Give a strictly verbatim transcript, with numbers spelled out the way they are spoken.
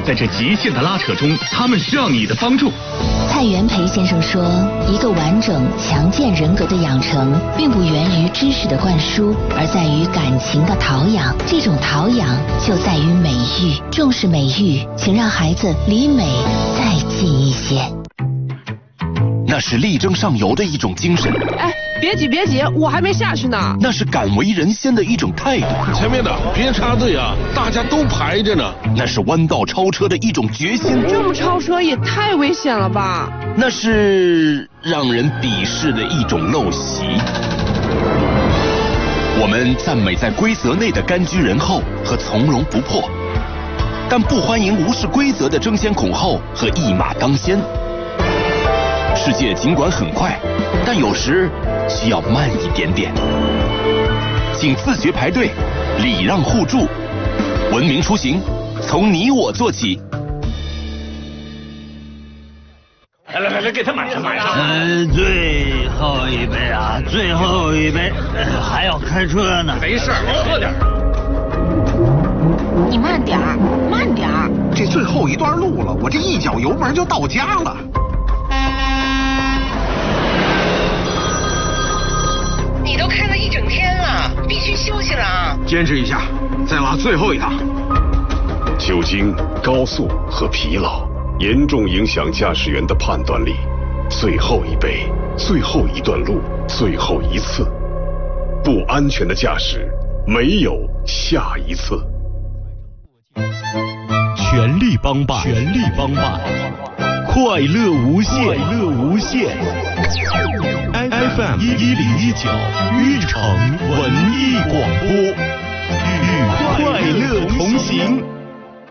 在这极限的拉扯中，他们需要你的帮助。 蔡元培先生说，一个完整强健人格的养成，并不源于知识的灌输，而在于感情的陶养。这种陶养就在于美育，重视美育，请让孩子离美再近一些。 那是力争上游的一种精神。 哎，别急别急，我还没下去呢。 那是敢为人先的一种态度。 前面的别插队啊，大家都排着呢。 那是弯道超车的一种决心。 这么超车也太危险了吧？ 那是让人鄙视的一种陋习。我们赞美在规则内的甘居人后和从容不迫，但不欢迎无视规则的争先恐后和一马当先。世界尽管很快，但有时需要慢一点点。请自觉排队，礼让互助，文明出行，从你我做起。 来来来来，给他买上买上。 呃，最后一杯啊，最后一杯，呃、还要开车呢。 没事，喝点。 你慢点儿，慢点儿。 这最后一段路了，我这一脚油门就到家了。 你都开了一整天了，必须休息了啊！ 坚持一下，再拉最后一趟。 酒精、高速和疲劳严重影响驾驶员的判断力。最后一杯，最后一段路，最后一次，不安全的驾驶没有下一次。 全力帮办，全力帮办，快乐无限，快乐无限。F M 一一零一九玉城文艺广播，与快乐同行。